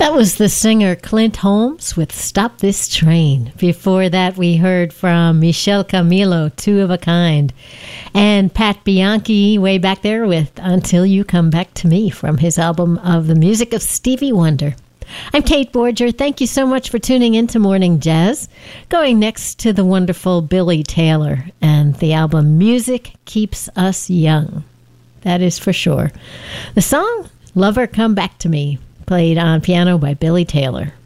That was the singer Clint Holmes with Stop This Train. Before that, we heard from Michel Camilo, Two of a Kind. And Pat Bianchi way back there with Until You Come Back to Me from his album of the music of Stevie Wonder. I'm Kate Borger. Thank you so much for tuning in to Morning Jazz. Going next to the wonderful Billy Taylor and the album Music Keeps Us Young. That is for sure. The song, Lover Come Back to Me, played on piano by Billy Taylor.